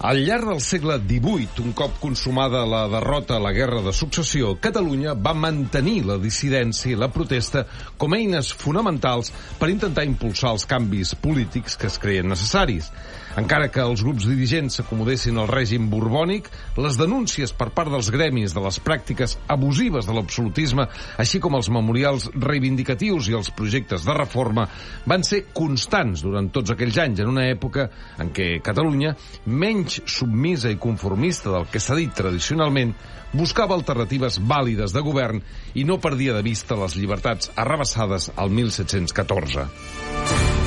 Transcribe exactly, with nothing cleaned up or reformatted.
Al llarg del segle divuit, un cop consumada la derrota a la Guerra de Successió, Catalunya va mantenir la dissidència i la protesta com a eines fonamentals per intentar impulsar els canvis polítics que es creien necessaris. Encara que els grups dirigents s'acomodessin al règim borbònic, les denúncies per part dels gremis de les pràctiques abusives de l'absolutisme, així com els memorials reivindicatius i els projectes de reforma, van ser constants durant tots aquells anys, en una època en què Catalunya, menys submisa i conformista del que s'ha dit tradicionalment, buscava alternatives vàlides de govern i no perdia de vista les llibertats arrabassades al mil set-cents catorze.